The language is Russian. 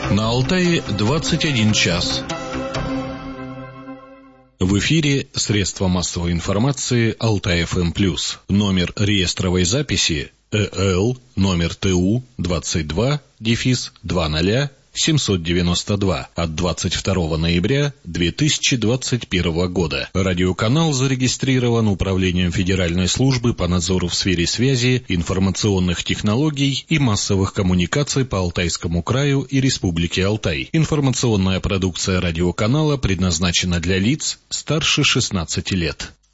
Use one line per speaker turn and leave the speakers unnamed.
На Алтае 21 час. В эфире средства массовой информации Алтай-ФМ+. Номер реестровой записи ЭЛ номер ТУ 22-20-792 от 22 ноября 2021 года. Радиоканал зарегистрирован Управлением Федеральной службы по надзору в сфере связи, информационных технологий и массовых коммуникаций по Алтайскому краю и Республике Алтай. Информационная продукция радиоканала предназначена для лиц старше 16 лет.